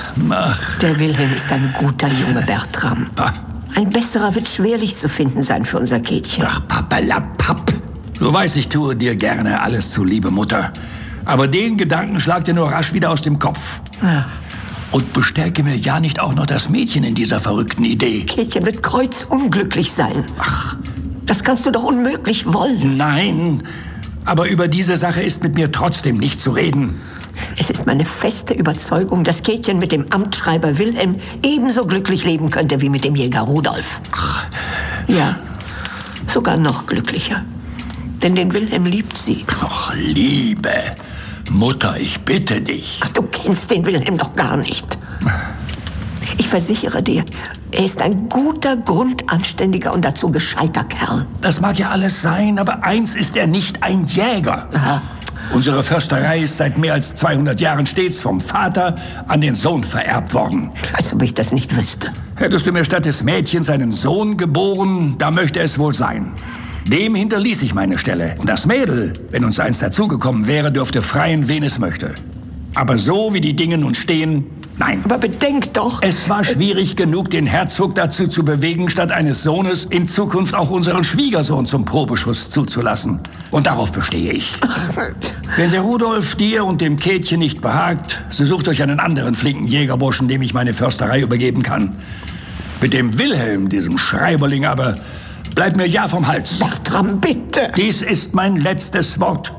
Der Wilhelm ist ein guter Junge, Bertram. Ein besserer wird schwerlich zu finden sein für unser Käthchen. Ach, Pappelapapp. Du weißt, ich tue dir gerne alles zuliebe, Mutter. Aber den Gedanken schlag dir nur rasch wieder aus dem Kopf. Ja. Und bestärke mir ja nicht auch noch das Mädchen in dieser verrückten Idee. Käthchen wird kreuzunglücklich sein. Ach, das kannst du doch unmöglich wollen. Nein, aber über diese Sache ist mit mir trotzdem nicht zu reden. Es ist meine feste Überzeugung, dass Käthchen mit dem Amtsschreiber Wilhelm ebenso glücklich leben könnte wie mit dem Jäger Rudolf. Ach. Ja, sogar noch glücklicher. Denn den Wilhelm liebt sie. Ach, Liebe. Mutter, ich bitte dich. Ach, du kennst den Wilhelm doch gar nicht. Ich versichere dir, er ist ein guter, grundanständiger und dazu gescheiter Kerl. Das mag ja alles sein, aber eins ist er nicht: ein Jäger. Aha. Unsere Försterei ist seit mehr als 200 Jahren stets vom Vater an den Sohn vererbt worden. Als ob ich das nicht wüsste. Hättest du mir statt des Mädchens einen Sohn geboren, da möchte es wohl sein. Dem hinterließ ich meine Stelle. Und das Mädel, wenn uns eins dazugekommen wäre, dürfte freien, wen es möchte. Aber so, wie die Dinge nun stehen, nein. Aber bedenk doch... Es war schwierig genug, den Herzog dazu zu bewegen, statt eines Sohnes in Zukunft auch unseren Schwiegersohn zum Probeschuss zuzulassen. Und darauf bestehe ich. Wenn der Rudolf dir und dem Käthchen nicht behagt, so sucht euch einen anderen flinken Jägerburschen, dem ich meine Försterei übergeben kann. Mit dem Wilhelm, diesem Schreiberling, aber bleib mir ja vom Hals. Bertram, bitte! Dies ist mein letztes Wort.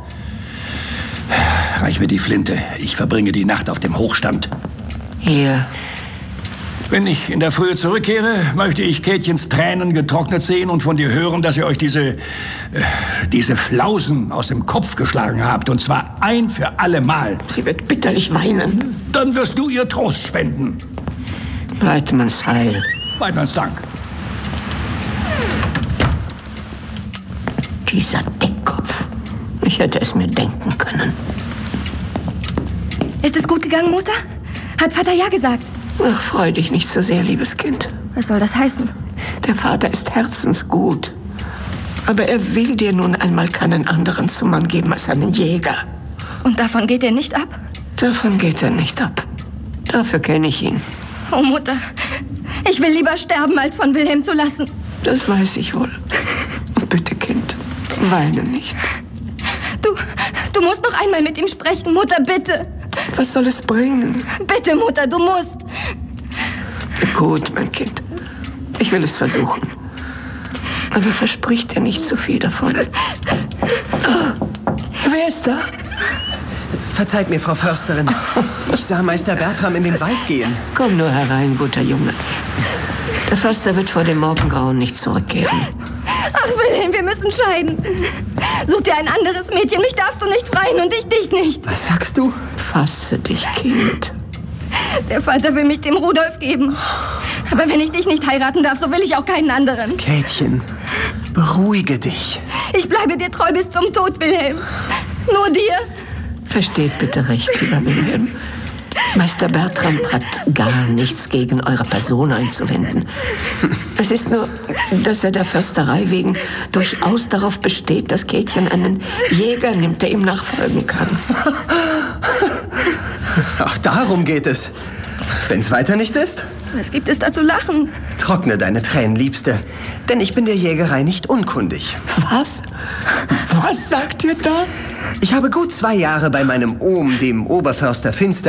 Reich mir die Flinte. Ich verbringe die Nacht auf dem Hochstand. Hier. Wenn ich in der Frühe zurückkehre, möchte ich Käthchens Tränen getrocknet sehen und von dir hören, dass ihr euch diese Flausen aus dem Kopf geschlagen habt. Und zwar ein für alle Mal. Sie wird bitterlich weinen. Dann wirst du ihr Trost spenden. Weidmanns Heil. Weidmanns Dank. Dieser Dickkopf. Ich hätte es mir denken können. Ist es gut gegangen, Mutter? Hat Vater ja gesagt? Ach, freu dich nicht so sehr, liebes Kind. Was soll das heißen? Der Vater ist herzensgut. Aber er will dir nun einmal keinen anderen zum Mann geben als einen Jäger. Und davon geht er nicht ab? Davon geht er nicht ab. Dafür kenne ich ihn. Oh, Mutter, ich will lieber sterben, als von Wilhelm zu lassen. Das weiß ich wohl. Und bitte, Kind, weine nicht. Du musst noch einmal mit ihm sprechen, Mutter, bitte. Was soll es bringen? Bitte, Mutter, du musst. Gut, mein Kind. Ich will es versuchen. Aber versprich dir nicht zu viel davon. Wer ist da? Verzeiht mir, Frau Försterin. Ich sah Meister Bertram in den Wald gehen. Komm nur herein, guter Junge. Der Förster wird vor dem Morgengrauen nicht zurückkehren. Ach, Wilhelm, wir müssen scheiden. Such dir ein anderes Mädchen. Mich darfst du nicht freien und ich dich nicht. Was sagst du? Fasse dich, Kind. Der Vater will mich dem Rudolf geben. Aber wenn ich dich nicht heiraten darf, so will ich auch keinen anderen. Käthchen, beruhige dich. Ich bleibe dir treu bis zum Tod, Wilhelm. Nur dir. Versteht bitte recht, lieber Wilhelm. Meister Bertram hat gar nichts gegen eure Person einzuwenden. Es ist nur, dass er der Försterei wegen durchaus darauf besteht, dass Käthchen einen Jäger nimmt, der ihm nachfolgen kann. Ach, darum geht es. Wenn's weiter nicht ist? Was gibt es da zu lachen? Trockne deine Tränen, Liebste. Denn ich bin der Jägerei nicht unkundig. Was? Was sagt ihr da? Ich habe gut 2 Jahre bei meinem Ohm, dem Oberförster Finster,